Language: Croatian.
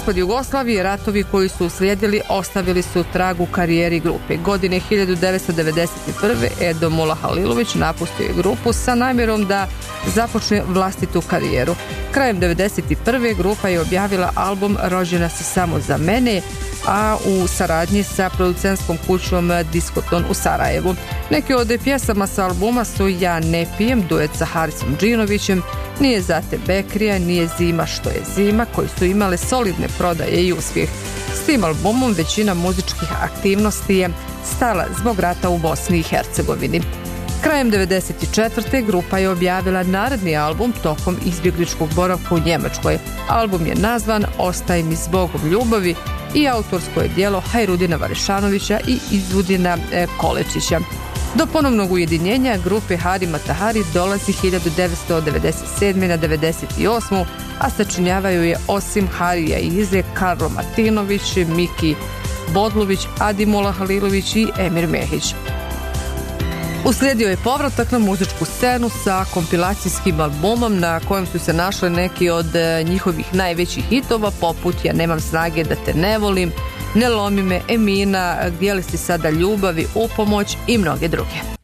raspad Jugoslavije i ratovi koji su uslijedili ostavili su trag u karijeri grupe. Godine 1991. Edo Mulla-Halilović napustio je grupu sa namjerom da započne vlastitu karijeru. Krajem 1991. grupa je objavila album Rođena si samo za mene, a u saradnji sa producentskom kućom Diskoton u Sarajevu. Neki od pjesama sa albuma su Ja ne pijem, duet sa Harisom Džinovićem, Nije za te Bekrija, Nije zima što je zima, koji su imale solidne prodaje i uspjeh. S tim albumom većina muzičkih aktivnosti je stala zbog rata u Bosni i Hercegovini. Krajem 1994. grupa je objavila naredni album tokom izbjegličkog boravka u Njemačkoj. Album je nazvan Ostaj mi zbogom ljubavi i autorsko je djelo Hajrudina Varešanovića i Izudina Kolečića. Do ponovnog ujedinjenja grupe Hari Matahari dolazi 1997. na 98. a sačinjavaju je osim Harija i Ize, Karlo Martinović, Miki Bodlović, Adi Mulla-Halilović i Emir Mehić. Uslijedio je povratak na muzičku scenu sa kompilacijskim albumom na kojem su se našli neki od njihovih najvećih hitova poput Ja nemam snage da te ne volim, Ne lomi me, Emina, Gdje li si sada ljubavi, Upomoć i mnoge druge.